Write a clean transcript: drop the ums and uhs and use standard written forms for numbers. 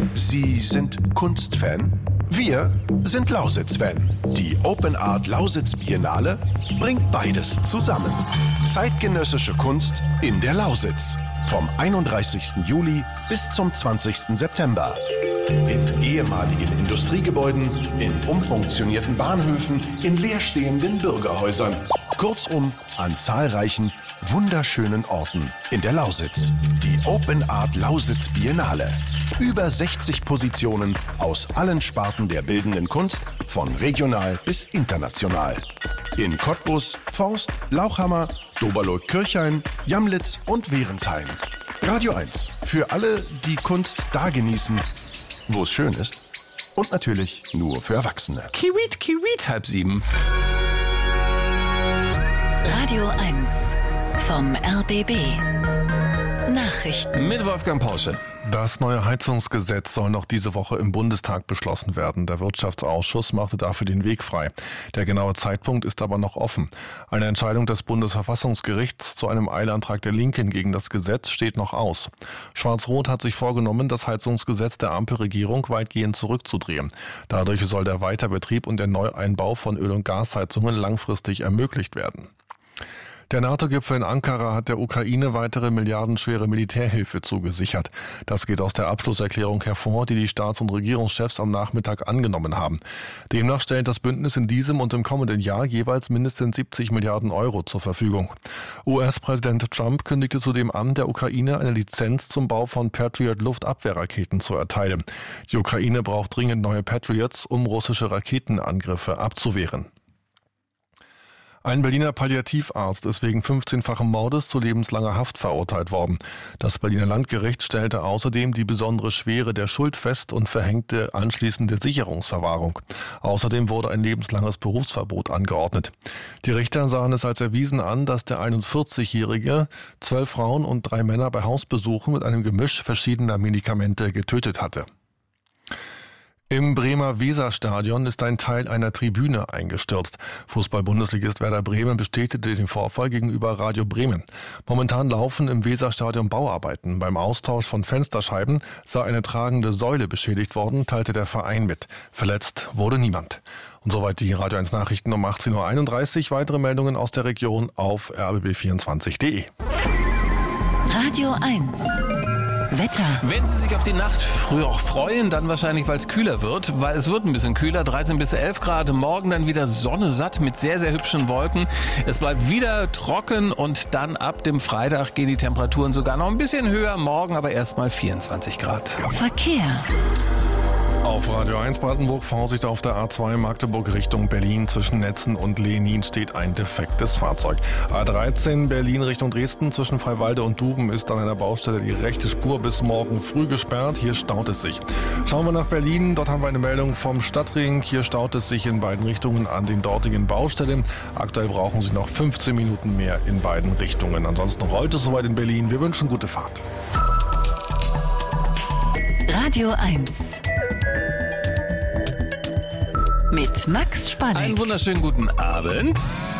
Sie sind Kunstfan? Wir sind Lausitz-Fan. Die Open Art Lausitz Biennale bringt beides zusammen. Zeitgenössische Kunst in der Lausitz. Vom 31. Juli bis zum 20. September. In ehemaligen Industriegebäuden, in umfunktionierten Bahnhöfen, in leerstehenden Bürgerhäusern. Kurzum, an zahlreichen, wunderschönen Orten in der Lausitz. Die Open Art Lausitz Biennale. Über 60 Positionen aus allen Sparten der bildenden Kunst, von regional bis international. In Cottbus, Forst, Lauchhammer, Doberloh-Kirchhain, Jamlitz und Wehrensheim. Radio 1 für alle, die Kunst da genießen, wo es schön ist. Und natürlich nur für Erwachsene. Kiwit, Kiwit, 6:30. Radio 1 vom RBB. Nachrichten Mit Wolfgang Porsche. Das neue Heizungsgesetz soll noch diese Woche im Bundestag beschlossen werden. Der Wirtschaftsausschuss machte dafür den Weg frei. Der genaue Zeitpunkt ist aber noch offen. Eine Entscheidung des Bundesverfassungsgerichts zu einem Eilantrag der Linken gegen das Gesetz steht noch aus. Schwarz-Rot hat sich vorgenommen, das Heizungsgesetz der Ampelregierung weitgehend zurückzudrehen. Dadurch soll der Weiterbetrieb und der Neueinbau von Öl- und Gasheizungen langfristig ermöglicht werden. Der NATO-Gipfel in Ankara hat der Ukraine weitere milliardenschwere Militärhilfe zugesichert. Das geht aus der Abschlusserklärung hervor, die die Staats- und Regierungschefs am Nachmittag angenommen haben. Demnach stellt das Bündnis in diesem und im kommenden Jahr jeweils mindestens 70 Milliarden Euro zur Verfügung. US-Präsident Trump kündigte zudem an, der Ukraine eine Lizenz zum Bau von Patriot-Luftabwehrraketen zu erteilen. Die Ukraine braucht dringend neue Patriots, um russische Raketenangriffe abzuwehren. Ein Berliner Palliativarzt ist wegen 15-fachen Mordes zu lebenslanger Haft verurteilt worden. Das Berliner Landgericht stellte außerdem die besondere Schwere der Schuld fest und verhängte anschließende Sicherungsverwahrung. Außerdem wurde ein lebenslanges Berufsverbot angeordnet. Die Richter sahen es als erwiesen an, dass der 41-Jährige 12 Frauen und 3 Männer bei Hausbesuchen mit einem Gemisch verschiedener Medikamente getötet hatte. Im Bremer Weserstadion ist ein Teil einer Tribüne eingestürzt. Fußball-Bundesligist Werder Bremen bestätigte den Vorfall gegenüber Radio Bremen. Momentan laufen im Weserstadion Bauarbeiten. Beim Austausch von Fensterscheiben sei eine tragende Säule beschädigt worden, teilte der Verein mit. Verletzt wurde niemand. Und soweit die Radio 1 Nachrichten um 18.31 Uhr. Weitere Meldungen aus der Region auf rbb24.de. Radio 1 Wetter. Wenn Sie sich auf die Nacht früh auch freuen, dann wahrscheinlich, weil es kühler wird, weil es wird ein bisschen kühler, 13 bis 11 Grad. Morgen dann wieder Sonne satt mit sehr, sehr hübschen Wolken. Es bleibt wieder trocken und dann ab dem Freitag gehen die Temperaturen sogar noch ein bisschen höher. Morgen aber erstmal 24 Grad. Verkehr. Auf Radio 1 Brandenburg, Vorsicht auf der A2 Magdeburg Richtung Berlin. Zwischen Netzen und Lenin steht ein defektes Fahrzeug. A13 Berlin Richtung Dresden zwischen Freiwalde und Duben ist an einer Baustelle die rechte Spur bis morgen früh gesperrt. Hier staut es sich. Schauen wir nach Berlin. Dort haben wir eine Meldung vom Stadtring. Hier staut es sich in beiden Richtungen an den dortigen Baustellen. Aktuell brauchen Sie noch 15 Minuten mehr in beiden Richtungen. Ansonsten heute soweit in Berlin. Wir wünschen gute Fahrt. Radio 1 mit Max Spannig. Einen wunderschönen guten Abend.